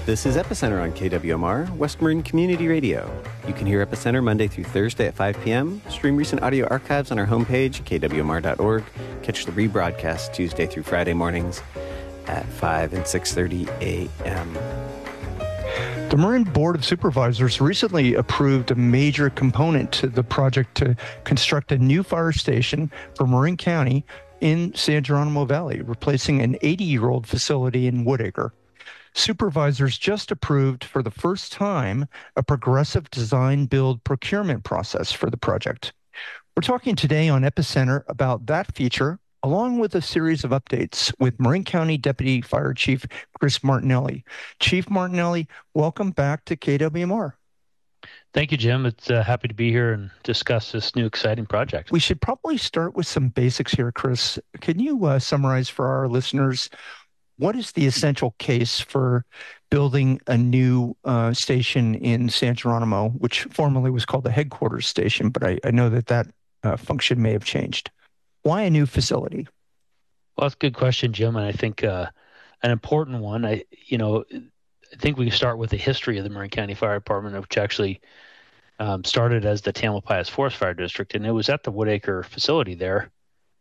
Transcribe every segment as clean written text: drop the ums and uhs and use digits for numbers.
This is Epicenter on KWMR, West Marin Community Radio. You can hear Epicenter Monday through Thursday at 5 p.m., stream recent audio archives on our homepage, kwmr.org, catch the rebroadcast Tuesday through Friday mornings at 5 and 6:30 a.m. The Marin Board of Supervisors recently approved a major component to the project to construct a new fire station for Marin County in San Geronimo Valley, replacing an 80-year-old facility in Woodacre. Supervisors just approved for the first time a progressive design build procurement process for the project. We're talking today on Epicenter about that feature, along with a series of updates with Marin County Deputy Fire Chief Chris Martinelli. Chief Martinelli, welcome back to KWMR. Thank you, Jim. It's happy to be here and discuss this new exciting project. We should probably start with some basics here, Chris. Can you summarize for our listeners what is the essential case for building a new station in San Geronimo, which formerly was called the headquarters station, but I know that function may have changed. Why a new facility? Well, that's a good question, Jim, and I think an important one. I think we can start with the history of the Marin County Fire Department, which actually started as the Tamalpais Forest Fire District, and it was at the Woodacre facility there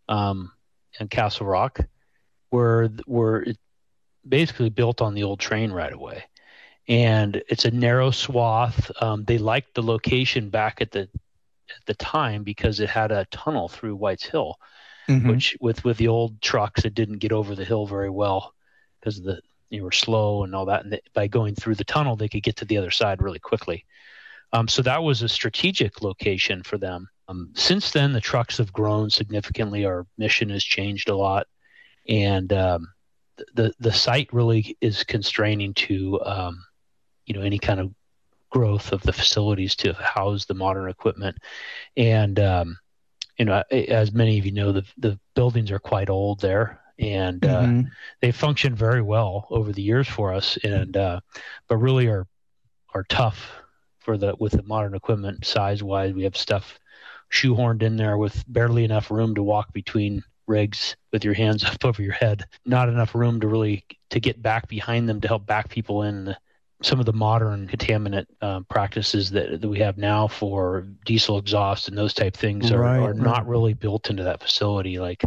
in Castle Rock, where it basically built on the old train right away. And it's a narrow swath. They liked the location back at the time because it had a tunnel through White's Hill, which with the old trucks, it didn't get over the hill very well because they were slow and all that. And by going through the tunnel, they could get to the other side really quickly. So that was a strategic location for them. Since then, the trucks have grown significantly. Our mission has changed a lot. And the site really is constraining to any kind of growth of the facilities to house the modern equipment. And as many of you know, the buildings are quite old there, and they functioned very well over the years for us, and but really are tough with the modern equipment size wise. We have stuff shoehorned in there with barely enough room to walk between rigs with your hands up over your head, not enough room to get back behind them to help back people in. Some of the modern contaminant practices that we have now for diesel exhaust and those type things are not really built into that facility. Like,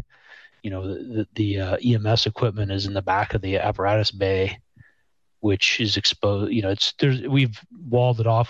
the EMS equipment is in the back of the apparatus bay, which is exposed. We've walled it off